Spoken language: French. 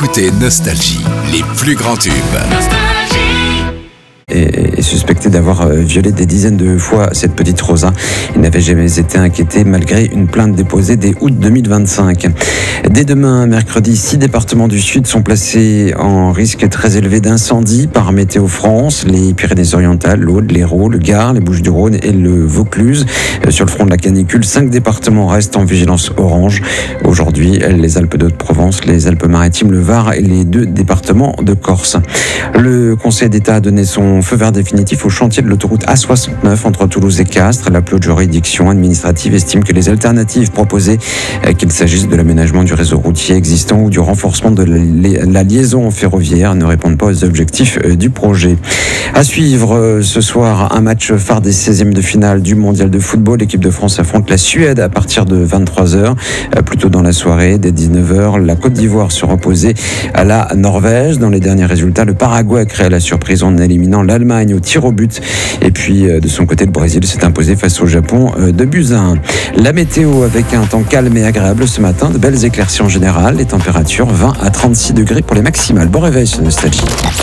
écoutez Nostalgie, les plus grands tubes. Est suspecté d'avoir violé des dizaines de fois cette petite Rosa. Il n'avait jamais été inquiété malgré une plainte déposée dès août 2025. Dès demain, mercredi, 6 départements du Sud sont placés en risque très élevé d'incendie par Météo France. Les Pyrénées-Orientales, l'Aude, l'Hérault, le Gard, les Bouches-du-Rhône et le Vaucluse. Sur le front de la canicule, 5 départements restent en vigilance orange. Aujourd'hui, les Alpes de Haute-Provence, les Alpes-Maritimes, le Var et les 2 départements de Corse. Le Conseil d'État a donné son feu vert définitif au chantier de l'autoroute A69 entre Toulouse et Castres. La plus haute juridiction administrative estime que les alternatives proposées, qu'il s'agisse de l'aménagement du réseau routier existant ou du renforcement de la liaison ferroviaire, ne répondent pas aux objectifs du projet. À suivre ce soir, un match phare des 16e de finale du mondial de football. L'équipe de France affronte la Suède à partir de 23h. Plus tôt dans la soirée, dès 19h, la Côte d'Ivoire se reposait à la Norvège. Dans les derniers résultats, le Paraguay a créé la surprise en éliminant l'Allemagne au tir au but. Et puis, de son côté, le Brésil s'est imposé face au Japon de buts à 1. La météo avec un temps calme et agréable ce matin, de belles éclaircies en général. Les températures 20 à 36 degrés pour les maximales. Bon réveil sur Nostalgie.